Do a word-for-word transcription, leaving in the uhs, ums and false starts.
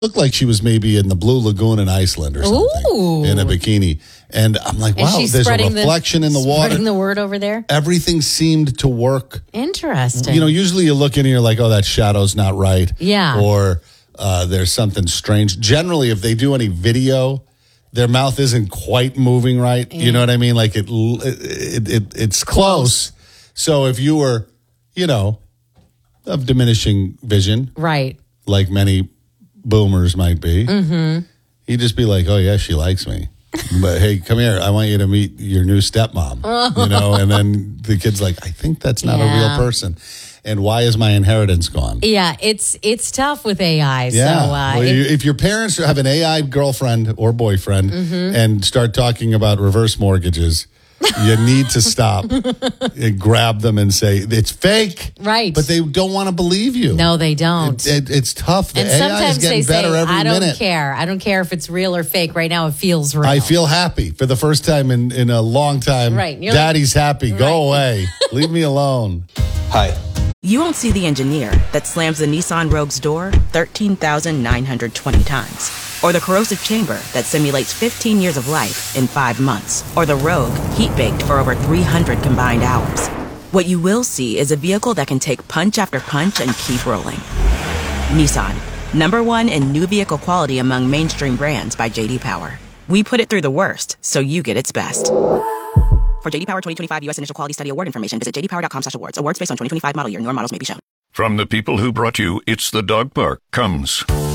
looked like she was maybe in the Blue Lagoon in Iceland or something. Ooh. In a bikini. And I'm like, wow, there's a reflection the, in the water. Spreading the word over there. Everything seemed to work. Interesting. You know, usually you look in and you're like, oh, that shadow's not right. Yeah. Or uh, there's something strange. Generally, if they do any video, their mouth isn't quite moving right. Yeah. You know what I mean? Like it, it, it it's close. So if you were, you know, of diminishing vision. Right. Like many boomers might be. Mm-hmm. He'd just be like, oh, yeah, she likes me. But, hey, come here. I want you to meet your new stepmom. Oh. You know, and then the kid's like, I think that's not yeah. a real person. And why is my inheritance gone? Yeah, it's it's tough with A I. Yeah. So, uh, well, it, you, if your parents have an A I girlfriend or boyfriend mm-hmm. and start talking about reverse mortgages, you need to stop and grab them and say, it's fake. Right. But they don't want to believe you. No, they don't. It, it, it's tough. The and A I sometimes is getting they better say, every I don't minute. care. I don't care if it's real or fake. Right now, it feels real. I feel happy for the first time in, in a long time. Right. You're Daddy's like, happy. Go right. away. Leave me alone. Hi. You won't see the engineer that slams the Nissan Rogue's door thirteen thousand nine hundred twenty times. Or the corrosive chamber that simulates fifteen years of life in five months. Or the Rogue heat-baked for over three hundred combined hours. What you will see is a vehicle that can take punch after punch and keep rolling. Nissan, number one in new vehicle quality among mainstream brands by J D Power. We put it through the worst, so you get its best. For J D Power twenty twenty-five U S Initial Quality Study Award information, visit j d power dot com slash awards. Awards based on twenty twenty-five model year. Newer models may be shown. From the people who brought you It's the Dog Park comes